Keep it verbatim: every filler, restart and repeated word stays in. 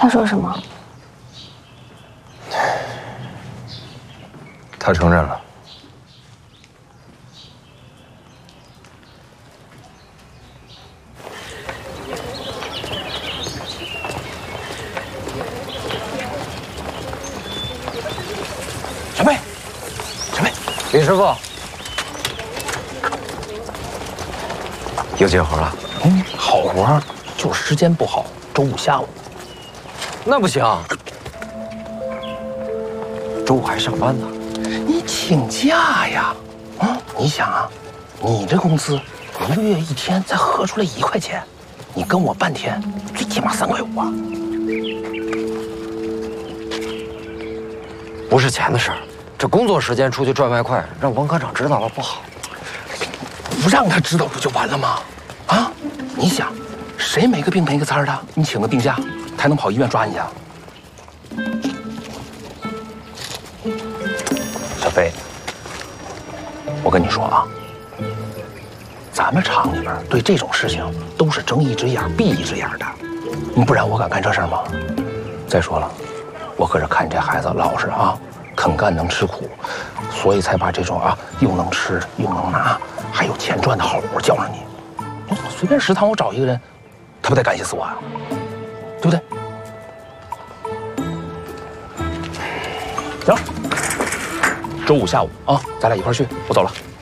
他说什么？ 他承认了。 小贝，小贝， 李师傅，又接活了。 嗯，好活，就是时间不好，周五下午。 那不行，周五还上班呢。 你请假呀？啊，你想啊，你这工资一个月一天才合出来一块钱，你跟我半天，最起码三块五啊。 不是钱的事儿，这工作时间出去赚外快，让王科长知道了不好。 不让他知道不就完了吗？啊，你想，谁没个病没个灾的？你请个病假，他还能跑医院抓你去？小飞，我跟你说啊，咱们厂里边对这种事情都是睁一只眼闭一只眼的，不然我敢干这事儿吗？再说了，我可是看你这孩子老实啊，肯干能吃苦，所以才把这种啊又能吃又能拿还有钱赚的好活教上你。我随便食堂我找一个人，他不得感谢死我啊，对不对？行，周五下午啊，咱俩一块儿去，我走了。